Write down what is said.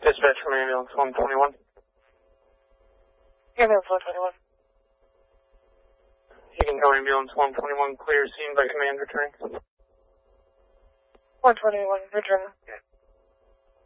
Dispatch from ambulance 121. Ambulance 121. You can go ambulance 121, clear scene by command returning. 121, returning.